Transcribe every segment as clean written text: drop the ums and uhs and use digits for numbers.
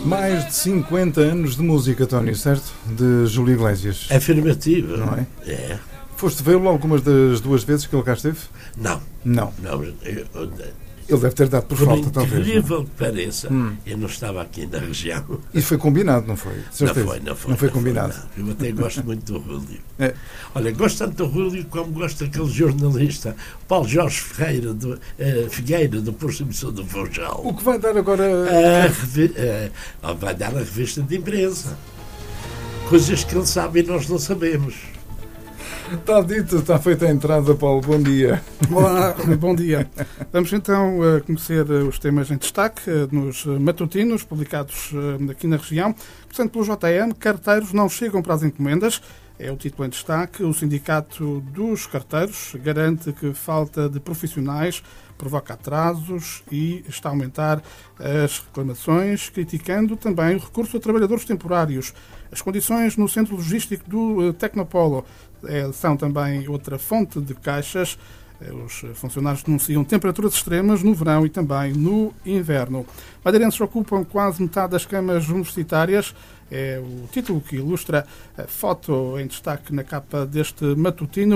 Mais de 50 anos de música, António, certo? De Júlio Iglesias. Afirmativo. Não é? É. Foste vê-lo algumas das duas vezes que ele cá esteve? Não. Não. Ele deve ter dado por falta, talvez. Por incrível que pareça, eu não estava aqui na região. Isso foi combinado, não foi? Não foi combinado. Eu até gosto muito do Rúlio. É. Olha, gosto tanto do Rúlio como gosto daquele jornalista, Paulo Jorge Figueira, do Posto de Emissão do Funchal. O que vai dar agora... Vai dar a revista de imprensa. Coisas que ele sabe e nós não sabemos. Está dito, está feita a entrada, Paulo. Bom dia. Olá, bom dia. Vamos então conhecer os temas em destaque nos matutinos publicados aqui na região. Portanto, pelo JM, carteiros não chegam para as encomendas. É o título em destaque. O Sindicato dos Carteiros garante que falta de profissionais provoca atrasos e está a aumentar as reclamações, criticando também o recurso a trabalhadores temporários. As condições no centro logístico do Tecnopolo são também outra fonte de queixas. Os funcionários denunciam temperaturas extremas no verão e também no inverno. Madeirenses ocupam quase metade das camas universitárias. É o título que ilustra a foto em destaque na capa deste matutino.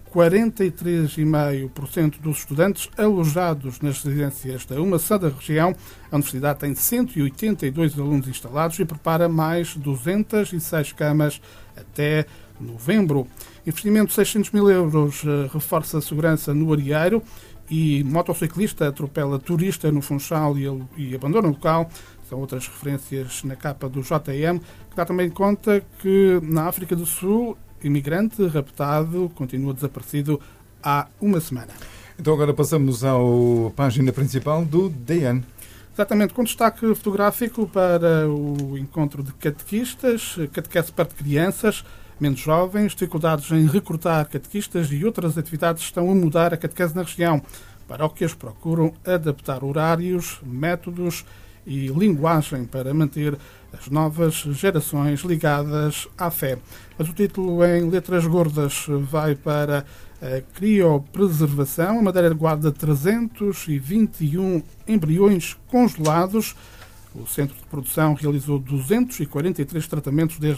43,5% dos estudantes alojados nas residências da UMaçã da região. A universidade tem 182 alunos instalados e prepara mais 206 camas até novembro. Investimento de 600 mil euros reforça a segurança no Arieiro e motociclista atropela turista no Funchal e abandona o local. São outras referências na capa do JM, que dá também conta que na África do Sul, imigrante raptado continua desaparecido há uma semana. Então agora passamos à página principal do DN. Exatamente, com destaque fotográfico para o encontro de catequistas, catequese perto de crianças, menos jovens, dificuldades em recrutar catequistas e outras atividades estão a mudar a catequese na região. Paróquias procuram adaptar horários, métodos e linguagem para manter as novas gerações ligadas à fé. Mas o título em letras gordas vai para a criopreservação. A Madeira guarda 321 embriões congelados. O centro de produção realizou 243 tratamentos desde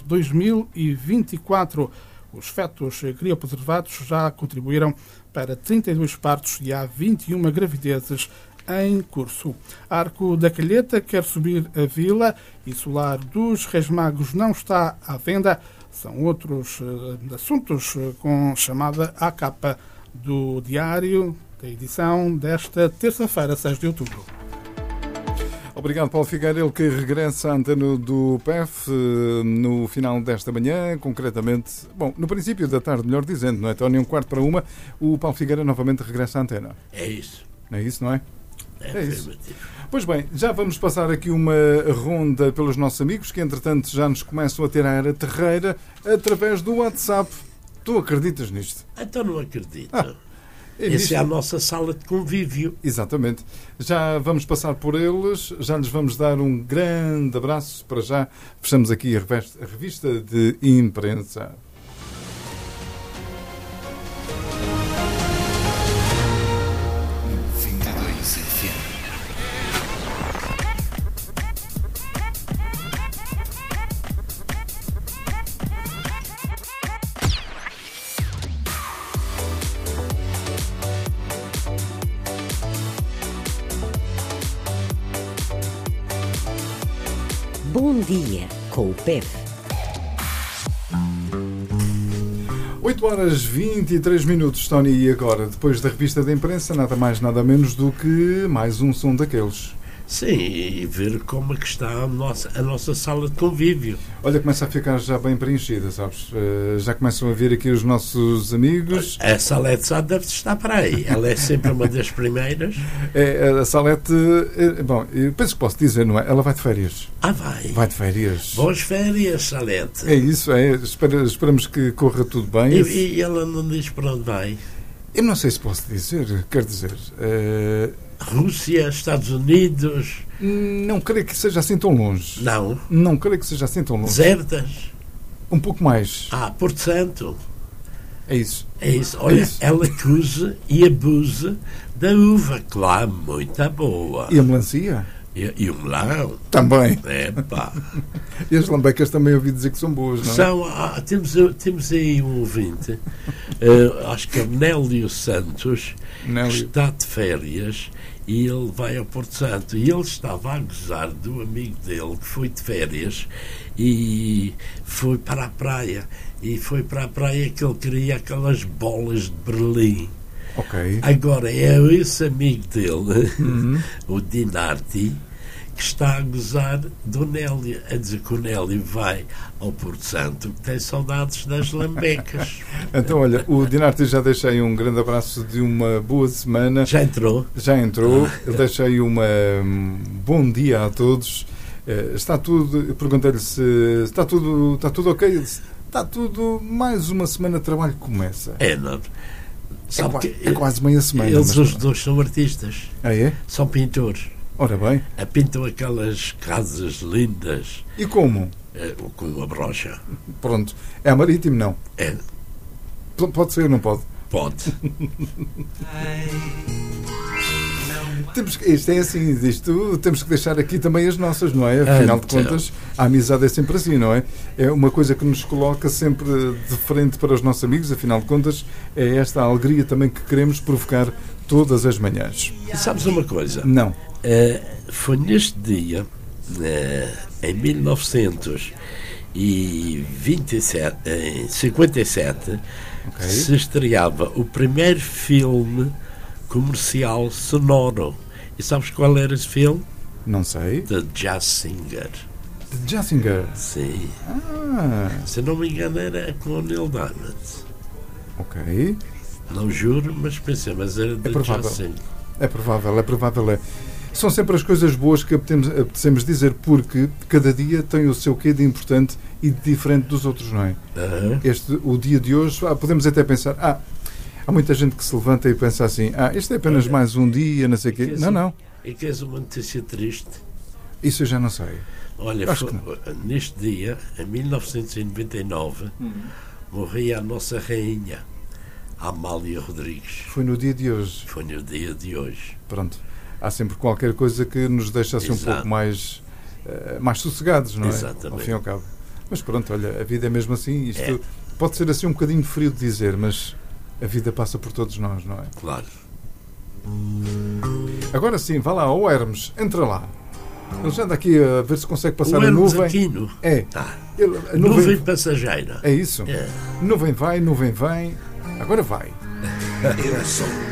2024. Os fetos criopreservados já contribuíram para 32 partos e há 21 gravidezes em curso. Arco da Calheta quer subir a vila e Solar dos Reis Magos não está à venda. São outros assuntos com chamada à capa do Diário, da edição desta terça-feira, 6 de outubro. Obrigado, Paulo Figueira, ele que regressa à antena do PEF no final desta manhã, concretamente, no princípio da tarde, melhor dizendo, não é, Tony? 1:45, o Paulo Figueira novamente regressa à antena. É isso. É isso, não é? É isso. Pois bem, já vamos passar aqui uma ronda pelos nossos amigos que, entretanto, já nos começam a ter a era terreira através do WhatsApp. Tu acreditas nisto? Então não acredito. Essa é a nossa sala de convívio. Exatamente. Já vamos passar por eles, já lhes vamos dar um grande abraço. Para já, fechamos aqui a revista de imprensa. Bom dia com o PEF. 8h23, Tony, e agora, depois da revista de imprensa, nada mais, nada menos do que mais um som daqueles. Sim, e ver como é que está a nossa sala de convívio. Olha, começa a ficar já bem preenchida, sabes? Já começam a vir aqui os nossos amigos. A Salete já deve estar para aí. Ela é sempre uma das primeiras. A Salete, eu penso que posso dizer, não é? Ela vai de férias. Vai. Vai de férias. Boas férias, Salete. É isso, é. Esperamos que corra tudo bem. E ela não diz para onde vai? Eu não sei se posso dizer, quer dizer... Rússia, Estados Unidos... Não creio que seja assim tão longe. Não? Não creio que seja assim tão longe. Desertas? Um pouco mais. Porto Santo. É isso. É isso. Olha, é isso. Ela que use e abuse da uva, claro, muito boa. E a melancia? E o melão. Também. É, pá. E as lambecas também ouvi dizer que são boas, não é? Temos aí um ouvinte, acho que é o Nélio Santos, Nélio. que está de férias e ele vai ao Porto Santo. E ele estava a gozar do amigo dele que foi de férias e foi para a praia. E foi para a praia que ele queria aquelas bolas de Berlim. Ok. Agora é esse amigo dele, o Dinarti, que está a gozar do Nélio, a dizer que o Nélio vai ao Porto Santo, que tem saudades das lambecas. Então, olha, o Dinarti já deixei um grande abraço de uma boa semana. Já entrou? Já entrou. Eu deixei bom dia a todos. Está tudo, eu perguntei-lhe se está tudo ok. Ele disse, está tudo, mais uma semana de trabalho que começa. É, não. Sabe É quase meia semana. Eles os dois são artistas. Ah, é? São pintores. Ora bem. Pintam aquelas casas lindas. E como? Com uma brocha. Pronto. É a Marítimo, não? É. Pode ser ou não pode? Pode. Isto é assim, temos que deixar aqui também as nossas, não é? Afinal de contas, a amizade é sempre assim, não é? É uma coisa que nos coloca sempre de frente para os nossos amigos, afinal de contas, é esta alegria também que queremos provocar todas as manhãs. E sabes uma coisa? Não. Foi neste dia, em 1957, que se estreava o primeiro filme comercial sonoro. E sabes qual era esse filme? Não sei. The Jazz Singer. The Jazz Singer? Sim. Ah. Se não me engano era com o Neil Diamond. Ok. Não juro, mas pensei, mas era The Jazz Singer. É provável. São sempre as coisas boas que apetecemos dizer, porque cada dia tem o seu quê de importante e de diferente dos outros, não é? O dia de hoje, podemos até pensar, há muita gente que se levanta e pensa assim, este é apenas mais um dia, não sei o quê. Não. E queres uma notícia triste? Isso eu já não sei. Olha, neste dia, em 1999, morria a nossa rainha, Amália Rodrigues. Foi no dia de hoje. Foi no dia de hoje. Pronto. Há sempre qualquer coisa que nos deixa assim um pouco mais sossegados, não é? Exatamente. Ao fim e ao cabo. Mas pronto, olha, a vida é mesmo assim. Isto pode ser assim um bocadinho frio de dizer, mas a vida passa por todos nós, não é? Claro. Agora sim, vá lá, o Hermes, entra lá. Ele já anda aqui a ver se consegue passar o a nuvem. Aquino. É. A nuvem passageira. É isso. É. Nuvem vai, nuvem vem. Agora vai. Eu sou